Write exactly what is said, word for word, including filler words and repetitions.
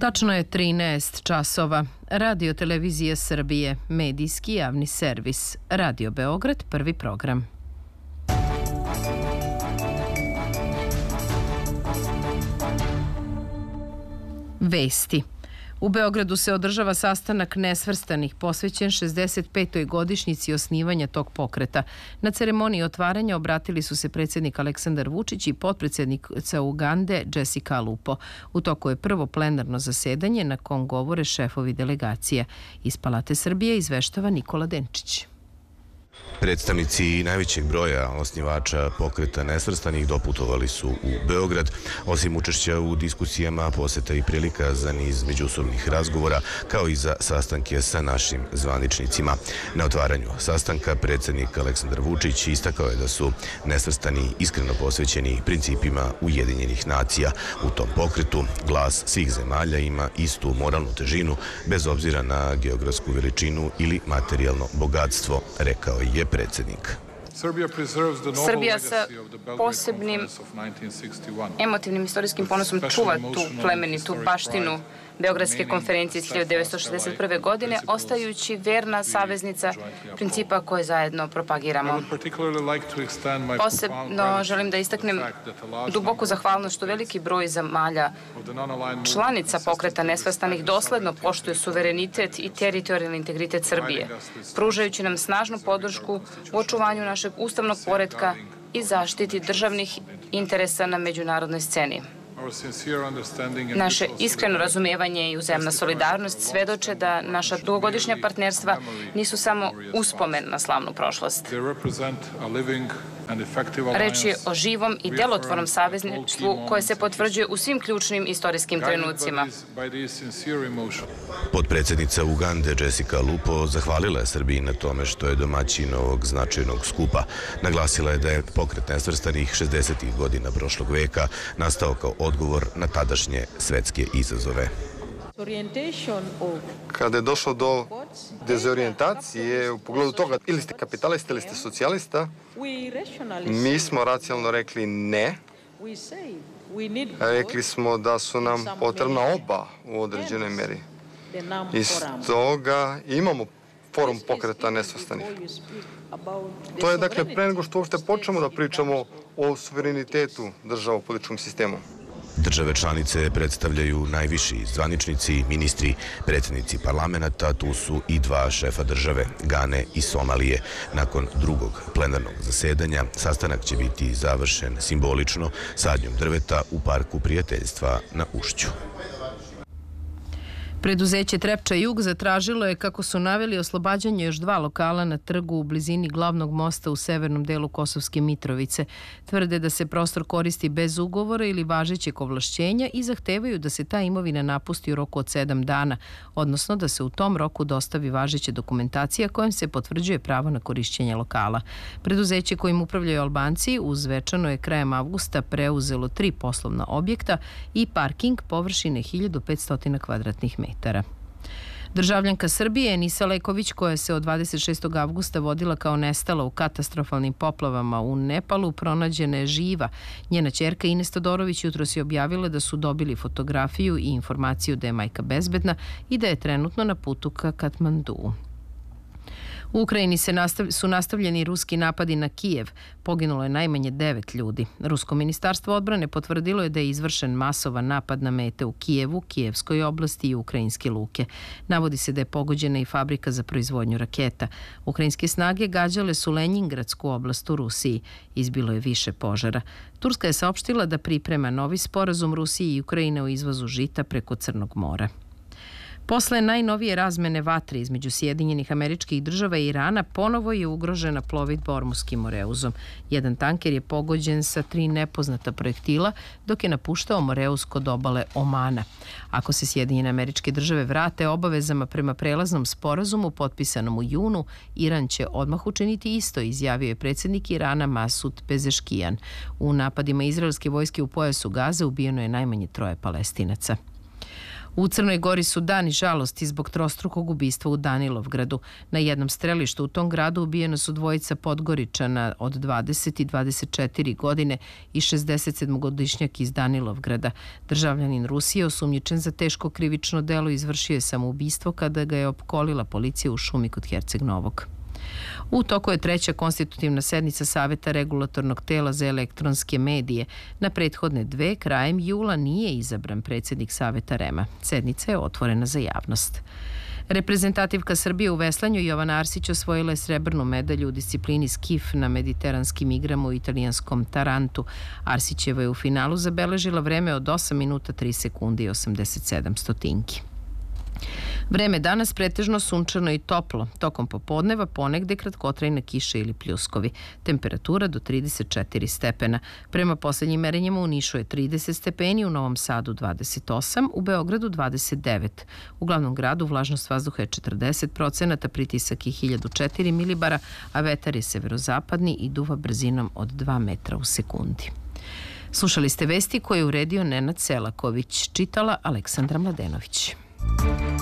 Tačno je trinaest časova. Radio Televizija Srbije, medijski javni servis. Radio Beograd, prvi program. Vesti. U Beogradu se održava sastanak nesvrstanih posvećen šezdeset petoj godišnjici osnivanja tog pokreta. Na ceremoniji otvaranja obratili su se predsjednik Aleksandar Vučić i potpredsjednica Ugande Jessica Alupo. U toku je prvo plenarno zasedanje na kom govore šefovi delegacija. Iz Palate Srbije izveštava Nikola Denčić. Predstavnici najvećeg broja osnivača pokreta nesvrstanih doputovali su u Beograd. Osim učešća u diskusijama, poseta i prilika za niz međusobnih razgovora, kao i za sastanke sa našim zvaničnicima. Na otvaranju sastanka predsjednik Aleksandar Vučić istakao je da su nesvrstani iskreno posvećeni principima Ujedinjenih nacija. U tom pokretu glas svih zemalja ima istu moralnu težinu, bez obzira na geografsku veličinu ili materijalno bogatstvo, rekao je predsjednik. Srbija sa posebnim emotivnim istorijskim ponosom čuva tu plemenitu baštinu Beogradske konferencije iz hiljadu devetsto šezdeset prve. godine, ostajući verna saveznica principa koje zajedno propagiramo. Posebno želim da istaknem duboku zahvalnost što veliki broj zemalja članica pokreta nesvrstanih dosledno poštuje suverenitet i teritorijalni integritet Srbije, pružajući nam snažnu podršku u očuvanju našeg ustavnog poretka i zaštiti državnih interesa na međunarodnoj sceni. Naše iskreno razumijevanje i uzajamna solidarnost svedoče da naša dugogodišnja partnerstva nisu samo uspomen na slavnu prošlost. Reč je o živom i djelotvornom savezništvu koje se potvrđuje u svim ključnim istorijskim trenucima. Potpredsjednica Ugande Jessica Alupo zahvalila je Srbiji na tome što je domaćin ovog značajnog skupa. Naglasila je da je pokret nesvrstanih šezdesetih godina prošlog veka nastao kao odgovor na tadašnje svetske izazove. Kada je došlo do dezorijentacije u pogledu toga ili ste kapitalista ili ste socijalista, mi smo racionalno rekli ne. Rekli smo da su nam potrebna oba u određenoj meri. I stoga imamo forum pokreta nesvrstanih. To je dakle pre nego što uopšte počnemo da pričamo o suverenitetu država u političkom sistemu. Države članice predstavljaju najviši zvaničnici, ministri, predsjednici parlamenta, tu su i dva šefa države, Gane i Somalije. Nakon drugog plenarnog zasedanja, sastanak će biti završen simbolično sadnjom drveta u Parku prijateljstva na Ušću. Preduzeće Trepča Jug zatražilo je, kako su naveli, oslobađanje još dva lokala na trgu u blizini glavnog mosta u severnom delu Kosovske Mitrovice. Tvrde da se prostor koristi bez ugovora ili važećeg ovlašćenja i zahtevaju da se ta imovina napusti u roku od sedam dana, odnosno da se u tom roku dostavi važeća dokumentacija kojom se potvrđuje pravo na korišćenje lokala. Preduzeće kojim upravljaju Albanci u Zvečanu je krajem avgusta preuzelo tri poslovna objekta i parking površine hiljadu petsto kvadratnih metara. Državljanka Srbije Enisa Leković, koja se od dvadeset šestog avgusta vodila kao nestala u katastrofalnim poplavama u Nepalu, pronađena je živa. Njena ćerka Ines Todorović jutros je objavila da su dobili fotografiju i informaciju da je majka bezbedna i da je trenutno na putu ka Katmanduu. U Ukrajini se nastav, su nastavljeni ruski napadi na Kijev. Poginulo je najmanje devet ljudi. Rusko ministarstvo odbrane potvrdilo je da je izvršen masovan napad na mete u Kijevu, Kijevskoj oblasti i ukrajinske luke. Navodi se da je pogođena i fabrika za proizvodnju raketa. Ukrajinske snage gađale su Lenjingradsku oblast u Rusiji. Izbilo je više požara. Turska je saopštila da priprema novi sporazum Rusije i Ukrajine o izvozu žita preko Crnog mora. Posle najnovije razmene vatre između Sjedinjenih Američkih Država i Irana ponovo je ugrožena plovidba Ormuskim Moreuzom. Jedan tanker je pogođen sa tri nepoznata projektila dok je napuštao Moreuz kod obale Omana. Ako se Sjedinjene Američke Države vrate obavezama prema prelaznom sporazumu potpisanom u junu, Iran će odmah učiniti isto, izjavio je predsjednik Irana Masud Pezeškijan. U napadima izraelske vojske u pojasu Gaze ubijeno je najmanje troje Palestinaca. U Crnoj Gori su dani žalosti zbog trostrukog ubistva u Danilovgradu. Na jednom strelištu u tom gradu ubijena su dvojica Podgoričana od dvadeset i dvadeset četiri godine i šezdesetsedmogodišnjak iz Danilovgrada. Državljanin Rusije, osumnjičen za teško krivično delo, izvršio je samoubistvo kada ga je opkolila policija u šumi kod Herceg Novog. U toku je treća konstitutivna sednica Saveta regulatornog tela za elektronske medije. Na prethodne dve, krajem jula, nije izabran predsjednik Saveta REM-a. Sednica je otvorena za javnost. Reprezentativka Srbije u veslanju Jovana Arsić osvojila je srebrnu medalju u disciplini skif na mediteranskim igrama u italijanskom Tarantu. Arsićeva je u finalu zabeležila vreme od osam minuta tri sekunde i osamdeset sedam stotinki. Vreme danas pretežno sunčano i toplo. Tokom popodneva ponegde kratkotrajna kiša ili pljuskovi. Temperatura do trideset četiri stepena. Prema posljednjim merenjima u Nišu je trideset stepeni, u Novom Sadu dvadeset osam, u Beogradu dvadeset devet. U glavnom gradu vlažnost vazduha je četrdeset procenata, pritisak je hiljadu četiri milibara, a vetar je severozapadni i duva brzinom od dva metra u sekundi. Slušali ste vesti koje je uredio Nenad Selaković, čitala Aleksandra Mladenović.